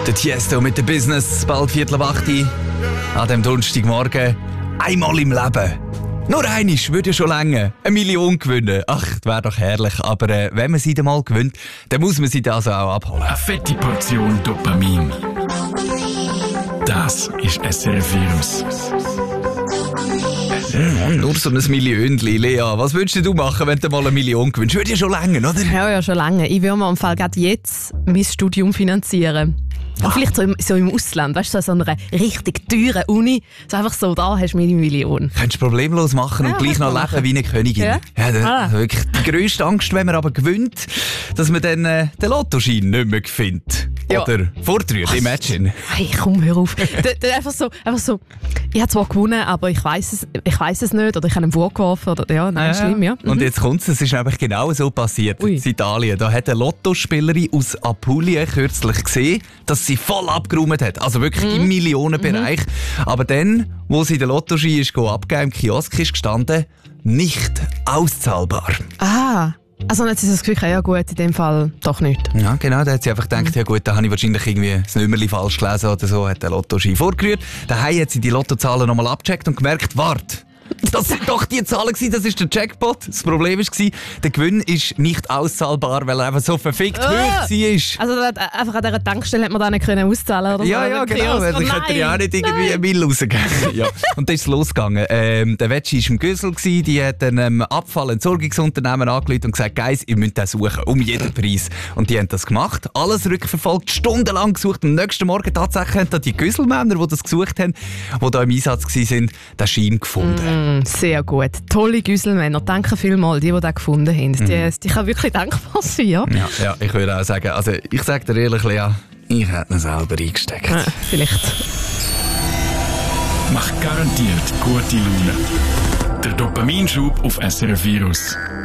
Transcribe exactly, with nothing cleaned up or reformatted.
Der Tiesto mit dem Business, bald Viertel ab acht an dem Donnerstagmorgen. Einmal im Leben. Nur einisch würde ja schon länger. Eine Million gewinnen. Ach, das wäre doch herrlich. Aber äh, wenn man sie dann mal gewinnt, dann muss man sie dann also auch abholen. Eine fette Portion Dopamin. Das ist S R F-Virus. Mm, nur so ein Millionchen, Lea. Was würdest du machen, wenn du mal eine Million gewinnst? Würde ja schon länger, oder? Ja, ja, schon lange. Ich würde mir am Fall gerade jetzt mein Studium finanzieren. Und vielleicht so im, so im Ausland, weißt du, so an einer richtig teuren Uni. So einfach so, da hast du meine Million. Könntest du problemlos machen Ja, und gleich noch leben wie eine Königin. Ja? Ja, das Ah. ist wirklich die grösste Angst, wenn man aber gewinnt, dass man dann äh, den Lottoschein nicht mehr findet. Ja. Oder vortrührt, imagine. Hey, komm, hör auf. da, da einfach so, einfach so, ich habe zwar gewonnen, aber ich weiss es, ich weiss es nicht. Oder ich habe ihn vorgeworfen. Oder, ja, nein, schlimm, ja. Mhm. Und jetzt kommt es, es ist nämlich genau so passiert Ui. in Italien. Da hat eine Lottospielerin aus Apulien kürzlich gesehen, dass sie voll abgeräumt hat. Also wirklich Mhm. im Millionenbereich. Aber dann, wo sie den Lottoschein ist abgegeben, im Kiosk ist gestanden, nicht auszahlbar. Ah, also dann hat sie das Gefühl, ja gut, in dem Fall doch nicht. Ja, genau, da hat sie einfach gedacht, ja gut, da habe ich wahrscheinlich irgendwie das Nummerli falsch gelesen oder so, hat der Lottoschein vorgerührt. Daheim hat sie die Lottozahlen nochmal abgecheckt und gemerkt, warte, das sind doch die Zahlen gewesen, das ist der Jackpot. Das Problem war, der Gewinn ist nicht auszahlbar, weil er einfach so verfickt Ah! hoch war. Also da hat- einfach an dieser Tankstelle hat man da nicht können auszahlen oder Ja, so, ja, im genau. Kiosk. Also ich Oh könnte ja auch nein, nicht irgendwie nein. einen Mill rausgeben. Ja. Und dann ist es losgegangen. Ähm, der Wetschi war im Güssel, gewesen, die hat einem Abfallentsorgungsunternehmen angerufen und gesagt, Guys, ihr müsst das suchen, um jeden Preis. Und die haben das gemacht, alles rückverfolgt, stundenlang gesucht. Am nächsten Morgen tatsächlich haben da die Güsselmänner, die das gesucht haben, die da im Einsatz waren, den Schein gefunden. Mm, sehr gut. Tolle Güsselmänner. Danke vielmals, die, die das gefunden haben. Die, die kann wirklich dankbar sein, ja? Ja, ja, ich würde auch sagen, also ich sage dir ehrlich, Lea, ich hätte ihn selber eingesteckt. Ah, vielleicht. Macht garantiert gute Laune. Der Dopaminschub auf S R F Virus.